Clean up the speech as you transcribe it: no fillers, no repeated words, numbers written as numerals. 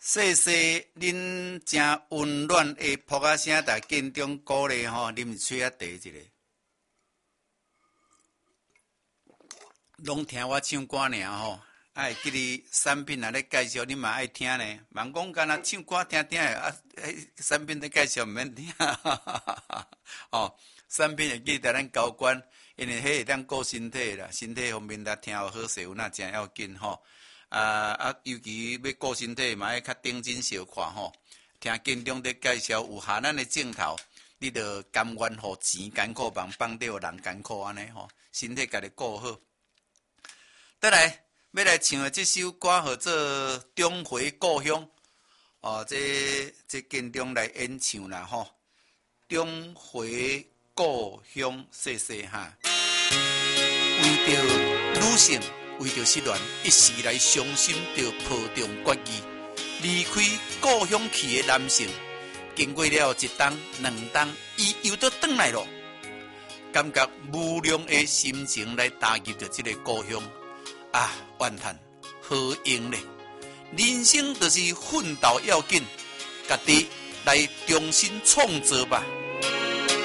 细细恁真温暖的扑仔声，在间中鼓励吼，啉水啊茶一个，拢听我唱歌尔吼。哎，记哩产品啊咧介绍，你嘛爱听呢。茫讲干那唱歌听听的啊，产品咧介绍毋免听。哦，产品会记得咱交关，因为迄会当顾身体啦，身体方面听有好势有那真要紧吼。尤其要顾身体嘛，要较认真小看吼。听经中咧介绍有下咱的镜头，你着甘愿互钱艰苦帮着人艰苦安尼吼，身体家己顾好。再来。要来唱的这首歌叫做《重回故乡》哦，这间中来演唱啦吼，《重回故乡》细细哈，为着女性，为着失恋，一时来伤心，着抱重决意，离开故乡去的男性，经过了一冬、两冬，伊又都转来了，感觉无量的心情来打入着这个故乡。啊，怨叹何用呢？人生就是奋斗要紧，家己来重新创造吧。